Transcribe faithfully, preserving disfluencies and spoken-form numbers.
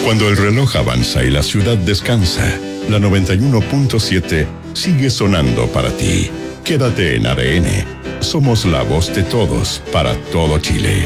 Cuando el reloj avanza y la ciudad descansa, la noventa y uno punto siete sigue sonando para ti. Quédate en A D N. Somos la voz de todos para todo Chile.